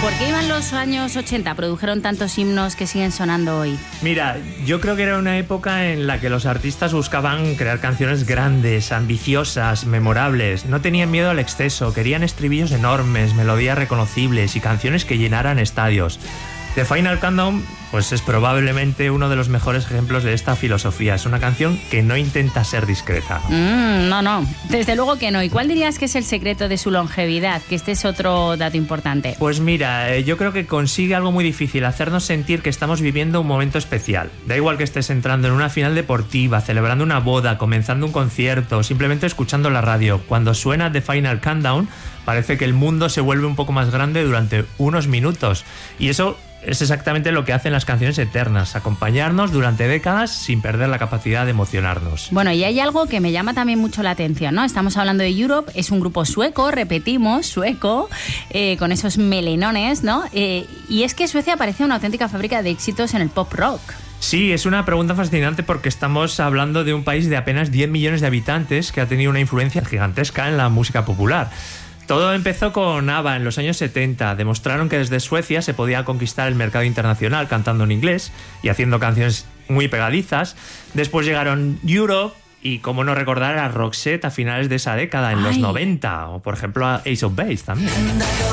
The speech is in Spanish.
¿Por qué iban los años 80? Produjeron tantos himnos que siguen sonando hoy. Mira, yo creo que era una época en la que los artistas buscaban crear canciones grandes, ambiciosas, memorables. No tenían miedo al exceso, querían estribillos enormes, melodías reconocibles y canciones que llenaran estadios. The Final Countdown, pues es probablemente uno de los mejores ejemplos de esta filosofía. Es una canción que no intenta ser discreta. No, desde luego que no. ¿Y cuál dirías que es el secreto de su longevidad? Que este es otro dato importante. Pues mira, yo creo que consigue algo muy difícil, hacernos sentir que estamos viviendo un momento especial. Da igual que estés entrando en una final deportiva, celebrando una boda, comenzando un concierto, o simplemente escuchando la radio. Cuando suena The Final Countdown, parece que el mundo se vuelve un poco más grande durante unos minutos. Y eso es exactamente lo que hacen las canciones eternas, acompañarnos durante décadas sin perder la capacidad de emocionarnos. Bueno, y hay algo que me llama también mucho la atención, ¿no? Estamos hablando de Europe, es un grupo sueco, repetimos, sueco, con esos melenones, ¿no? Y es que Suecia parece una auténtica fábrica de éxitos en el pop rock. Sí, es una pregunta fascinante porque estamos hablando de un país de apenas 10 millones de habitantes que ha tenido una influencia gigantesca en la música popular. Todo empezó con ABBA en los años 70. Demostraron que desde Suecia se podía conquistar el mercado internacional cantando en inglés y haciendo canciones muy pegadizas. Después llegaron Europe y, cómo no recordar, a Roxette a finales de esa década, en los 90. O, por ejemplo, a Ace of Base también.